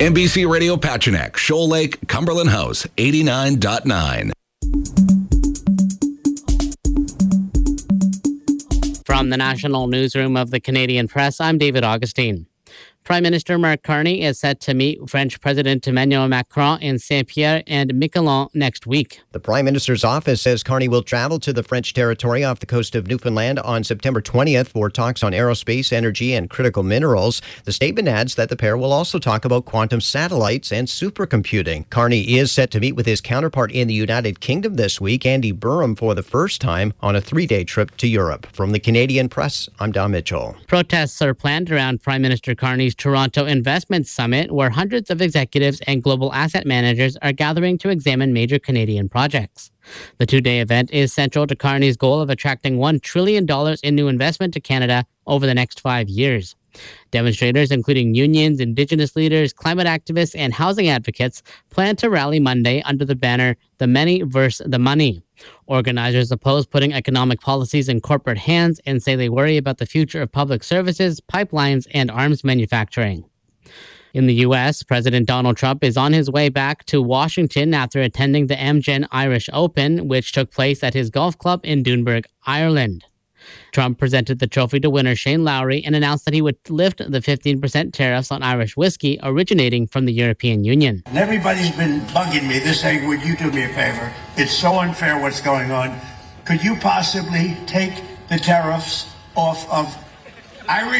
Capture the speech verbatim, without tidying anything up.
N B C Radio Pachinek, Shoal Lake, Cumberland House, eighty-nine point nine. From the National Newsroom of the Canadian Press, I'm David Augustine. Prime Minister Mark Carney is set to meet French President Emmanuel Macron in Saint-Pierre and Miquelon next week. The Prime Minister's office says Carney will travel to the French territory off the coast of Newfoundland on September twentieth for talks on aerospace, energy, and critical minerals. The statement adds that the pair will also talk about quantum satellites and supercomputing. Carney is set to meet with his counterpart in the United Kingdom this week, Andy Burham, for the first time on a three-day trip to Europe. From the Canadian Press, I'm Don Mitchell. Protests are planned around Prime Minister Carney's Toronto Investment Summit, where hundreds of executives and global asset managers are gathering to examine major Canadian projects. The two-day event is central to Carney's goal of attracting one trillion dollars in new investment to Canada over the next five years. Demonstrators, including unions, Indigenous leaders, climate activists, and housing advocates, plan to rally Monday under the banner, "The Many versus the Money." Organizers oppose putting economic policies in corporate hands and say they worry about the future of public services, pipelines, and arms manufacturing. In the U S, President Donald Trump is on his way back to Washington after attending the Amgen Irish Open, which took place at his golf club in Doonburg, Ireland. Trump presented the trophy to winner Shane Lowry and announced that he would lift the fifteen percent tariffs on Irish whiskey originating from the European Union. And everybody's been bugging me. They're saying, would you do me a favor? It's so unfair what's going on. Could you possibly take the tariffs off of Irish